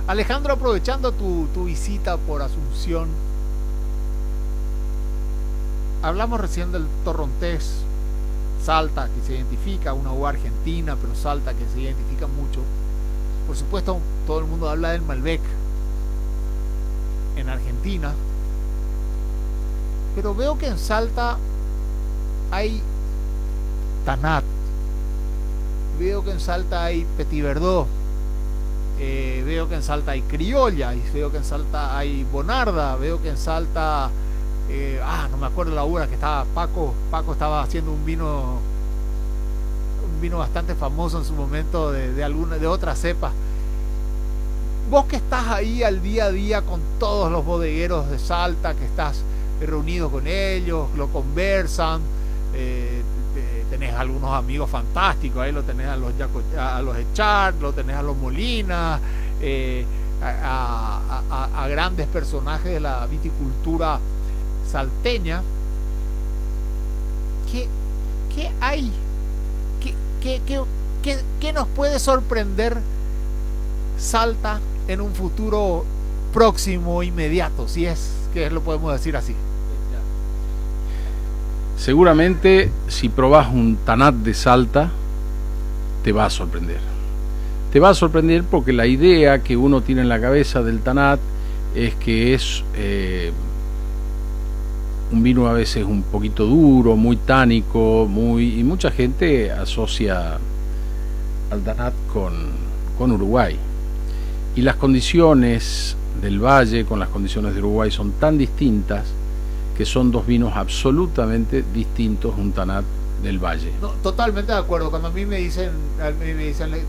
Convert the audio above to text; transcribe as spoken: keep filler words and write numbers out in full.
Alejandro, aprovechando tu, tu visita por Asunción, hablamos recién del torrontés, Salta, que se identifica, una uva argentina, pero Salta, que se identifica mucho. Por supuesto, todo el mundo habla del Malbec en Argentina, pero veo que en Salta hay Tanat, veo que en Salta hay Petit Verdot, eh, veo que en Salta hay Criolla, y veo que en Salta hay Bonarda, veo que en Salta, eh, ah, no me acuerdo la uva que estaba Paco, Paco estaba haciendo un vino, un vino bastante famoso en su momento de, de alguna, de otra cepa. Vos que estás ahí al día a día con todos los bodegueros de Salta, que estás reunido con ellos, lo conversan, eh, tenés algunos amigos fantásticos, ahí lo tenés a los, a los Echar, lo tenés a los Molina, eh, a, a, a, a grandes personajes de la viticultura salteña. ¿Qué, qué hay? ¿Qué, qué, qué, qué, qué nos puede sorprender Salta en un futuro próximo, inmediato, si es que lo podemos decir así? Seguramente si probás un Tanat de Salta te va a sorprender. Te va a sorprender porque la idea que uno tiene en la cabeza del Tanat es que es eh, un vino a veces un poquito duro, muy tánico, muy, y mucha gente asocia al Tanat con, con Uruguay. Y las condiciones del valle con las condiciones de Uruguay son tan distintas que son dos vinos absolutamente distintos, un Tanat del valle. No, totalmente de acuerdo. Cuando a mí me dicen, a mí me dicen